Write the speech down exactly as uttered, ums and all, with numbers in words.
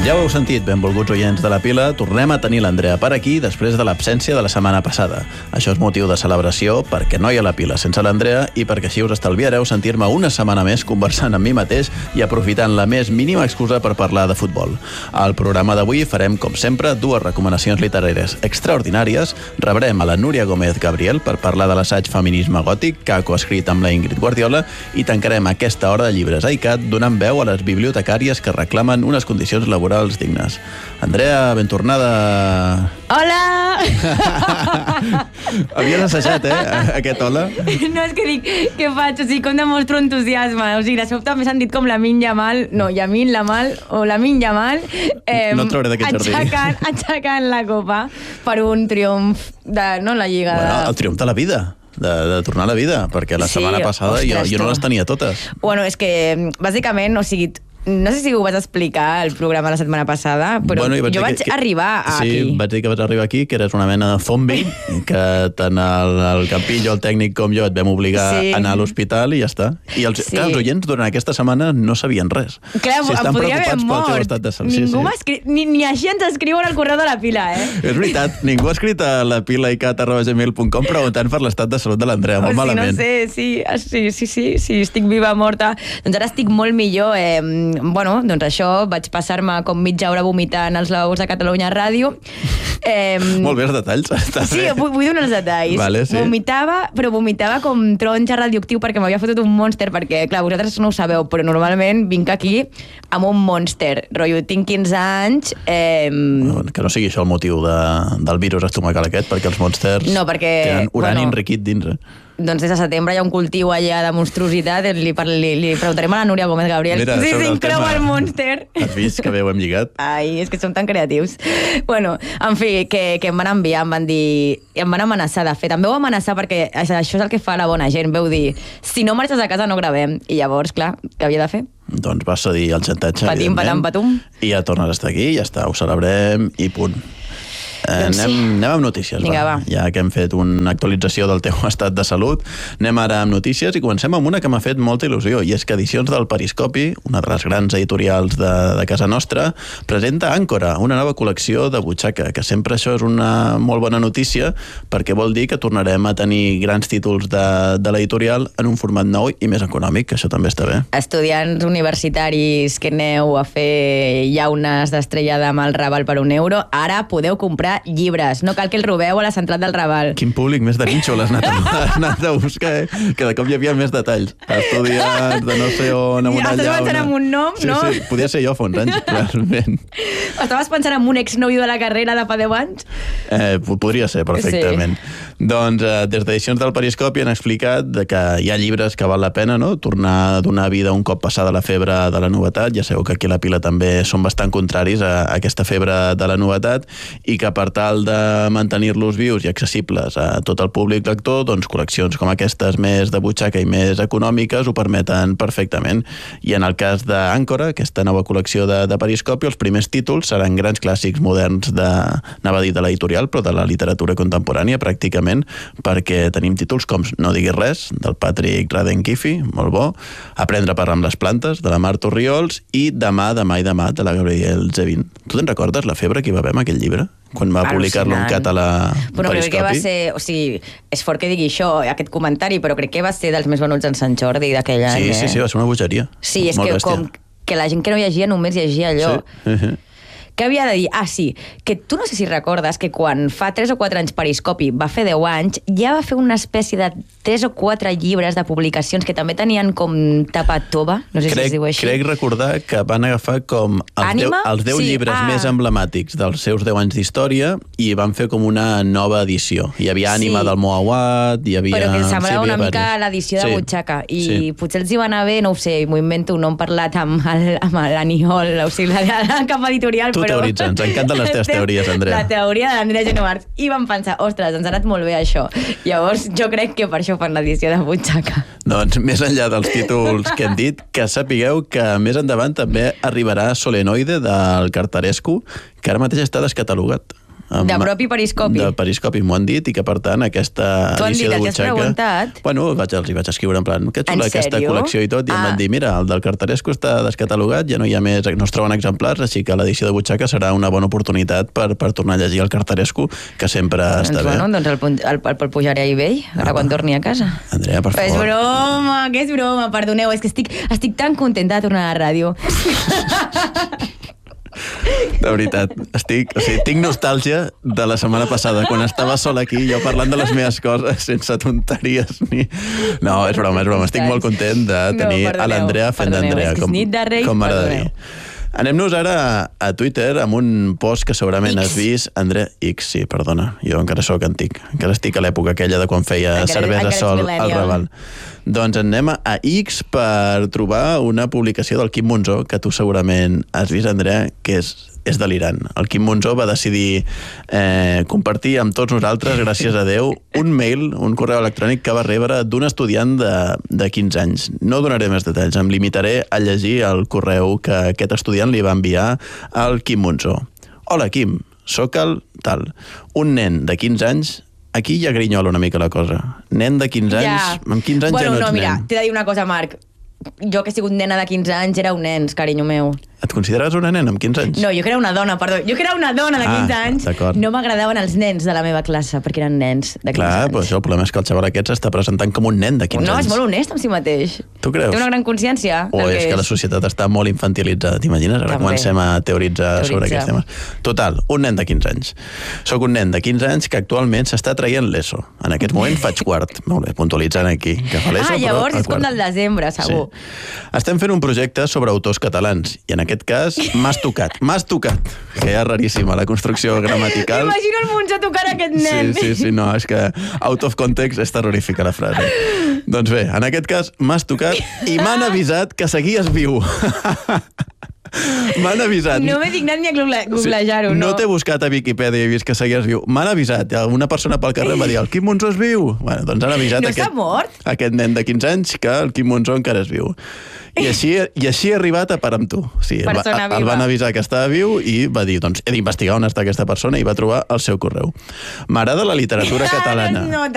Ja ho heu sentit, benvolguts oients de la Pila, tornem a tenir l'Andrea per aquí després de l'absència de la setmana passada. Això és motiu de celebració perquè no hi ha la Pila sense l'Andrea i perquè així us estalviareu sentir-me una setmana més conversant amb mi mateix i aprofitant la més mínima excusa per parlar de futbol. Al programa d'avui farem, com sempre, dues recomanacions literàries extraordinàries. Rebrem a la Núria Gómez Gabriel per parlar de l'assaig Feminisme Gòtic que ha coescrit amb la Ingrid Guardiola i tancarem aquesta hora de llibres a ICAT donant veu a les bibliotecàries que reclamen unes condicions laborals dignes. Andrea, ben tornada. Hola! Havies assajat, eh, aquest hola? No, és que dic, què faig? O sigui, com demostro entusiasme. O sigui, de sobte m'he sentit com Lamine Yamal, no, Yamin Lamal, o Lamine Yamal, eh, no et trauré d'aquest jardí. Aixecant, aixecant la copa per un triomf de, no, la Lliga bueno, de... el triomf de la vida. De, de tornar a la vida, perquè la sí, setmana passada ostres, jo, jo no les tenia totes. Bueno, és que, bàsicament, o sigui, no sé si ho vas explicar al programa la setmana passada, però bueno, vaig jo vaig que, arribar sí, aquí. Sí, vaig dir que vaig arribar aquí, que eres una mena de zombi, que tant el, el Campillo, el tècnic com jo et vam obligar sí. a anar a l'hospital i ja està. I els, sí. clar, els oients durant aquesta setmana no sabien res. Clar, si estan em podria haver mort. De salut. Ningú sí, sí. ni, ni així ens escriuen al correu de la Pila, eh? És veritat, ningú ha escrit a la pila i cat arroba gmail punt com preguntant per l'estat de salut de l'Andrea, molt o sigui, malament. No sé, sí, sí, sí, sí, sí, estic viva, morta. Doncs ara estic molt millor. Eh, bueno, doncs això, vaig passar-me com mitja hora vomitant als lavabos de Catalunya Ràdio. Eh, molt bé els detalls. Està sí, bé. vull, vull donar els detalls. Vale, sí. Vomitava, però vomitava com taronja radioactiu perquè m'havia fotut un Monster, perquè, clar, vosaltres no ho sabeu, però normalment vinc aquí amb un Monster. Rotllo, tinc quinze anys... Eh, no, que no sigui això el motiu de, del virus estomacal aquest, perquè els Monsters no, perquè, tenen urani bueno, enriquit dins. Eh? Doncs des de setembre hi ha un cultiu allà de monstruositat, li, li, li preguntarem a la Núria Gómez Gabriel Mira, si s'increu el, el Monster. Has vist que bé ho hem lligat? Ai, és que som tan creatius. Bueno, en fi, que, que em van enviar, em van dir... Em van amenaçar, de fet. Em veu amenaçar perquè això és el que fa la bona gent. Veu dir, si no marxes a casa no gravem. I llavors, clar, què havia de fer? Doncs vas cedir el xantatge, patim, patam, patum. I ja tornes a estar aquí, ja està, ho celebrem i punt. Eh, doncs anem, sí. anem amb notícies. Vinga, va. va. Ja que hem fet una actualització del teu estat de salut, anem ara amb notícies i comencem amb una que m'ha fet molta il·lusió, i és que Edicions del Periscopi, una de les grans editorials de, de casa nostra, presenta Àncora, una nova col·lecció de butxaca, que sempre això és una molt bona notícia perquè vol dir que tornarem a tenir grans títols de, de l'editorial en un format nou i més econòmic, que això també està bé. Estudiants universitaris que aneu a fer llaunes d'estrellada amb el Raval per un euro, ara podeu comprar llibres, no cal que el robeu a la central del Raval. Quin públic més de ninxo l'has anat, a, has anat a buscar, eh? Que de cop hi havia més detalls. Estudiants de no sé on, amb una llauna... Estaves pensant en un nom, sí, no? Sí, sí, podia ser jo fa uns anys, realment. Estaves pensant en un exnòvio de la carrera de fa deu anys? Eh, podria ser, perfectament. Sí. Doncs eh, des d'Edicions del Periscopi han explicat que hi ha llibres que val la pena, no?, tornar a donar vida un cop passada la febre de la novetat. Ja sabeu que aquí a la Pila també són bastant contraris a, a aquesta febre de la novetat i que per tal de mantenir-los vius i accessibles a tot el públic lector, doncs col·leccions com aquestes més de butxaca i més econòmiques ho permeten perfectament. I en el cas d'Àncora, aquesta nova col·lecció de, de Periscopi, els primers títols seran grans clàssics moderns de, anava a dir de l'editorial, però de la literatura contemporània, pràcticament, perquè tenim títols com No diguis res, del Patrick Radden-Keefe, molt bo, Aprendre a parlar amb les plantes, de la Marta Orriols, i Demà, demà i demà, de la Gabriel Zevin. Tu te'n recordes la febre que hi va haver amb aquell llibre? Quan va publicar-lo en català però Periscopi? Crec que va ser, o sigui, és fort que digui això, aquest comentari, però crec que va ser dels més venuts en Sant Jordi d'aquell any. Sí, sí, sí, va ser una bogeria. Sí, és que com que la gent que no llegia només llegia allò. Sí. Uh-huh. Què havia de dir? Ah, sí, que tu no sé si recordes que quan fa tres o quatre anys Periscopi va fer deu anys, ja va fer una espècie de tres o quatre llibres de publicacions que també tenien com tapa tova, no sé crec, si es diu així. Crec recordar que van agafar com els deu, els deu sí, llibres ah. més emblemàtics dels seus deu anys d'història i van fer com una nova edició. Hi havia Ànima sí. del Moawad, hi havia... Però que semblava sí, una mica varis. l'edició de sí. butxaca i sí. potser els hi va anar bé, no ho sé, m'ho invento, no hem parlat amb, el, amb l'Aniol, o sigui, la, la cap editorial, tu però... teoritzes, ens encanten les teves teories, Andrea. La teoria de l'Andrea Genovarts. I vam pensar, ostres, ens ha anat molt bé això. Llavors, jo crec que per això fan l'edició de butxaca. Doncs, més enllà dels títols que hem dit, que sapigueu que més endavant també arribarà Solenoide del Cartarescu, que ara mateix està descatalogat. Amb, de propi periscopi. De periscopi, m'ho han dit, i que, per tant, aquesta edició de butxaca... T'ho han dit, preguntat? Bueno, vaig, els hi vaig escriure en plan, que xula aquesta sèrio? col·lecció i tot, i ah. em van dir, mira, el del Cartaresco està descatalogat, ja no hi ha més, no es troben exemplars, així que l'edició de butxaca serà una bona oportunitat per, per tornar a llegir el Cartaresco, que sempre doncs, està bueno, bé. Doncs el, el, el, el pujaré a eBay, ara ah, quan torni a casa. Andrea, per favor. És broma, que és broma, perdoneu, és que estic, estic tan contenta de tornar a la ràdio. De veritat, estic, o sigui, tinc nostàlgia de la setmana passada, quan estava sol aquí, jo parlant de les meves coses, sense tonteries ni... No, és broma, és broma, estic molt content de tenir no, a l'Andrea fent d'Andrea, com, com m'agrada dir. Anem-nos ara a, a Twitter amb un post que segurament X. has vist. Andrea, X, sí, perdona, jo encara sóc antic, encara estic a l'època aquella de quan feia encara, cervesa encara sol al Raval. Doncs anem a X per trobar una publicació del Quim Monzó, que tu segurament has vist, Andrea, que és, és delirant. El Quim Monzó va decidir eh, compartir amb tots nosaltres, gràcies a Déu, un mail, un correu electrònic que va rebre d'un estudiant de, de quinze anys. No donaré més detalls, em limitaré a llegir el correu que aquest estudiant li va enviar al Quim Monzó. Hola, Quim, sóc el tal. Un nen de quinze anys. Aquí ja grinyola una mica la cosa. Nen de quinze anys, ja. amb quinze anys bueno, ja no ets no, mira, nen. T'he de dir una cosa, Marc. Jo que he sigut nena de quinze anys era un nens, carinyo meu. Et consideres una nena amb quinze anys? No, jo que era una dona, perdó. Jo que era una dona de quinze ah, anys, no m'agradaven els nens de la meva classe, perquè eren nens de quinze Clar, anys. Doncs el problema és que el xaval aquest s'està presentant com un nen de quinze no, anys. No, és molt honest amb si mateix. Tu creus? Té una gran consciència. O és que, que la societat està molt infantilitzada, t'imagines? Ara També. comencem a teoritzar Teoritza. sobre aquests temes. Total, un nen de quinze anys. Soc un nen de quinze anys que actualment s'està traient l'ESO. En aquest moment faig quart. Molt bé, puntualitzant aquí. Que fa l'ESO, ah, llavors és com del desembre, segur. Sí. Estem fent un projecte sobre autors catalans i en aquest cas m'has tocat, m'has tocat, que és raríssima la construcció gramatical. M'imagino el Monzó tocant aquest nen. Sí, sí, sí, no, és que out of context és terrorífica la frase. Doncs bé, en aquest cas m'has tocat i m'han avisat que seguies viu. M'han avisat. No m'he dignat ni a googlejar-ho, sí, no. No t'he buscat a Viquipèdia i he vist que seguies viu. M'han avisat. Una persona pel carrer em va dir el Quim Monzó és viu. Bueno, doncs han avisat no aquest, mort? aquest nen de quinze anys que el Quim Monzó encara és viu. I així, i així he arribat a parar amb tu. Sí, el, va, el van avisar que estava viu i va dir, doncs he d'investigar on està aquesta persona i va trobar el seu correu. M'agrada la literatura catalana.